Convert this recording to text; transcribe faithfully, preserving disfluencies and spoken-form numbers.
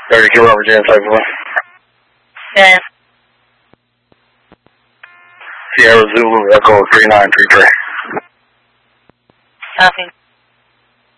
thirty-two Robert Jan, type one. Yeah. Sierra Zulu, Echo three nine three three. Copy.